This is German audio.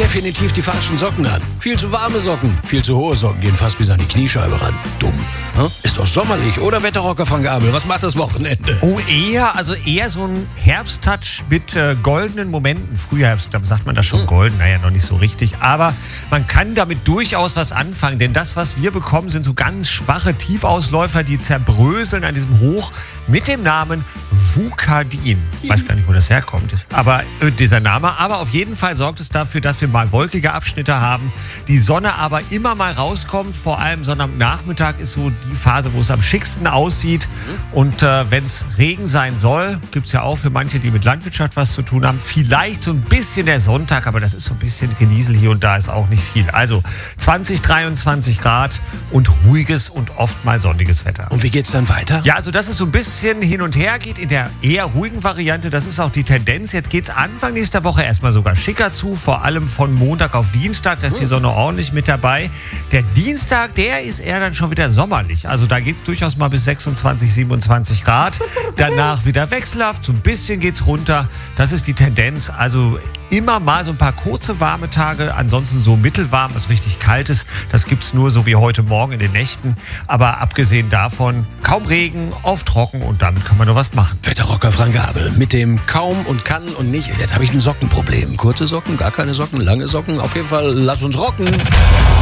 definitiv die falschen Socken an. Viel zu warme Socken, viel zu hohe Socken, gehen fast bis an die Kniescheibe ran. Dumm. Ist doch sommerlich, oder Wetterrocker Frank Abel? Was macht das Wochenende? Oh, eher so ein Herbsttouch mit goldenen Momenten. Frühherbst, da sagt man das schon golden, naja, noch nicht so richtig. Aber man kann damit durchaus was anfangen, denn das, was wir bekommen, sind so ganz schwache Tiefausläufer, die zerbröseln an diesem Hoch mit dem Namen Vucadin. Ich weiß gar nicht, wo das herkommt. Aber dieser Name. Aber auf jeden Fall sorgt es dafür, dass wir mal wolkige Abschnitte haben. Die Sonne aber immer mal rauskommt. Vor allem Sonnabendnachmittag ist so die Phase, wo es am schicksten aussieht. Und wenn es Regen sein soll, gibt es ja auch für manche, die mit Landwirtschaft was zu tun haben, vielleicht so ein bisschen der Sonntag, aber das ist so ein bisschen Genießel hier und da, ist auch nicht viel. Also 20, 23 Grad und ruhiges und oft mal sonniges Wetter. Und wie geht's dann weiter? Ja, also dass es so ein bisschen hin und her geht in der eher ruhigen Variante, das ist auch die Tendenz. Jetzt geht es Anfang nächster Woche erstmal sogar schicker zu, vor allem von Montag auf Dienstag, da ist die Sonne ordentlich mit dabei. Der Dienstag, der ist eher dann schon wieder sommerlich. Also da geht es durchaus mal bis 26, 27 Grad. Danach wieder wechselhaft, so ein bisschen geht's runter. Das ist die Tendenz. Also immer mal so ein paar kurze warme Tage, ansonsten so mittelwarm, was richtig kalt ist. Das gibt's nur so wie heute Morgen in den Nächten. Aber abgesehen davon kaum Regen, oft trocken und damit kann man nur was machen. Wetterrocker Frank Abel mit dem kaum und kann und nicht. Jetzt habe ich ein Sockenproblem. Kurze Socken, gar keine Socken, lange Socken. Auf jeden Fall, lass uns rocken.